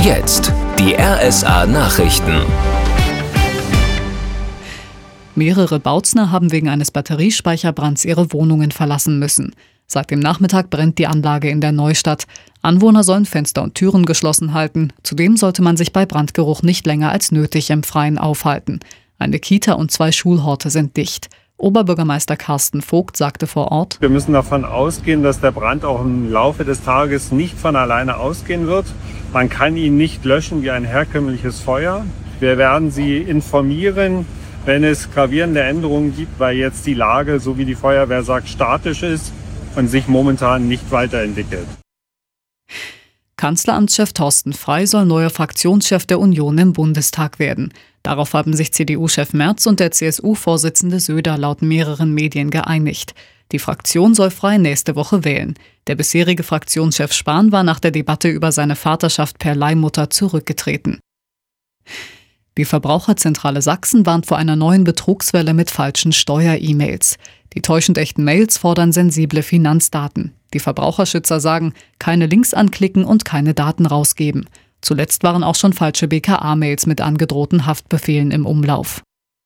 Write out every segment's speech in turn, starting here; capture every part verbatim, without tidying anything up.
jetzt die R S A-Nachrichten. Mehrere Bautzner haben wegen eines Batteriespeicherbrands ihre Wohnungen verlassen müssen. Seit dem Nachmittag brennt die Anlage in der Neustadt. Anwohner sollen Fenster und Türen geschlossen halten. Zudem sollte man sich bei Brandgeruch nicht länger als nötig im Freien aufhalten. Eine Kita und zwei Schulhorte sind dicht. Oberbürgermeister Carsten Vogt sagte vor Ort: Wir müssen davon ausgehen, dass der Brand auch im Laufe des Tages nicht von alleine ausgehen wird. Man kann ihn nicht löschen wie ein herkömmliches Feuer. Wir werden Sie informieren, wenn es gravierende Änderungen gibt, weil jetzt die Lage, so wie die Feuerwehr sagt, statisch ist und sich momentan nicht weiterentwickelt. Kanzleramtschef Thorsten Frey soll neuer Fraktionschef der Union im Bundestag werden. Darauf haben sich C D U-Chef Merz und der C S U-Vorsitzende Söder laut mehreren Medien geeinigt. Die Fraktion soll Frey nächste Woche wählen. Der bisherige Fraktionschef Spahn war nach der Debatte über seine Vaterschaft per Leihmutter zurückgetreten. Die Verbraucherzentrale Sachsen warnt vor einer neuen Betrugswelle mit falschen Steuer-E-Mails. Die täuschend echten Mails fordern sensible Finanzdaten. Die Verbraucherschützer sagen, keine Links anklicken und keine Daten rausgeben. Zuletzt waren auch schon falsche B K A-Mails mit angedrohten Haftbefehlen im Umlauf.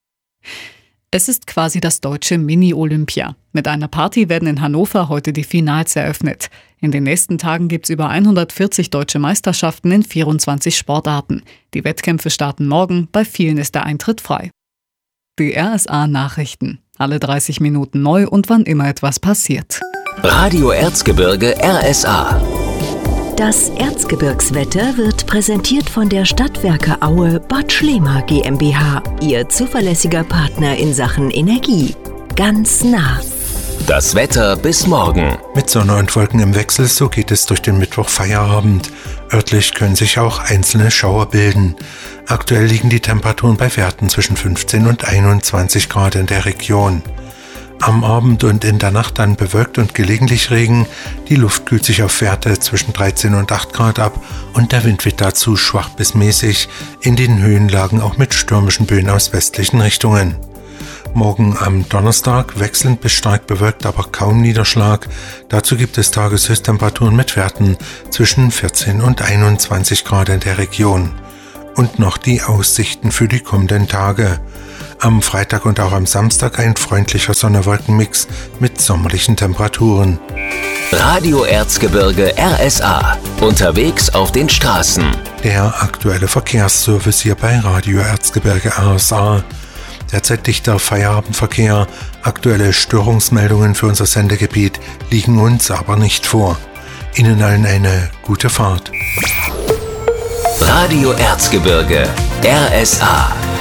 Es ist quasi das deutsche Mini-Olympia. Mit einer Party werden in Hannover heute die Finals eröffnet. In den nächsten Tagen gibt es über hundertvierzig deutsche Meisterschaften in vierundzwanzig Sportarten. Die Wettkämpfe starten morgen, bei vielen ist der Eintritt frei. Die R S A-Nachrichten. Alle dreißig Minuten neu und wann immer etwas passiert. Radio Erzgebirge R S A. Das Erzgebirgswetter wird präsentiert von der Stadtwerke Aue Bad Schlema GmbH, Ihr zuverlässiger Partner in Sachen Energie. Ganz nah. Das Wetter bis morgen. Mit Sonne und Wolken im Wechsel, so geht es durch den Mittwoch-Feierabend. Örtlich können sich auch einzelne Schauer bilden. Aktuell liegen die Temperaturen bei Werten zwischen fünfzehn und einundzwanzig Grad in der Region. Am Abend und in der Nacht dann bewölkt und gelegentlich Regen. Die Luft kühlt sich auf Werte zwischen dreizehn und acht Grad ab und der Wind wird dazu schwach bis mäßig, in den Höhenlagen auch mit stürmischen Böen aus westlichen Richtungen. Morgen am Donnerstag wechselnd bis stark bewölkt, aber kaum Niederschlag. Dazu gibt es Tageshöchsttemperaturen mit Werten zwischen vierzehn und einundzwanzig Grad in der Region. Und noch die Aussichten für die kommenden Tage. Am Freitag und auch am Samstag ein freundlicher Sonne-Wolken-Mix mit sommerlichen Temperaturen. Radio Erzgebirge R S A. Unterwegs auf den Straßen. Der aktuelle Verkehrsservice hier bei Radio Erzgebirge R S A. Derzeit dichter Feierabendverkehr. Aktuelle Störungsmeldungen für unser Sendegebiet liegen uns aber nicht vor. Ihnen allen eine gute Fahrt. Radio Erzgebirge R S A.